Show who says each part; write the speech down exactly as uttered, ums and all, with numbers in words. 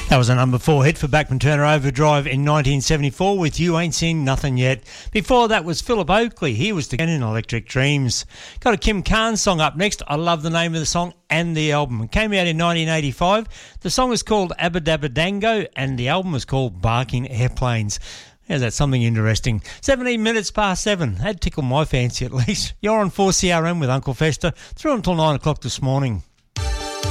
Speaker 1: That was a number four hit for Bachman Turner Overdrive in nineteen seventy-four with You Ain't Seen Nothing Yet. Before that was Philip Oakley. He was again in Electric Dreams. Got a Kim Carnes song up next. I love the name of the song and the album. It came out in nineteen eighty-five. The song is called Abba Dabba Dango and the album is called Barking Airplanes. Yeah, that's something interesting. seventeen minutes past seven. That'd tickle my fancy at least. You're on four C R M with Uncle Fester through until nine o'clock this morning.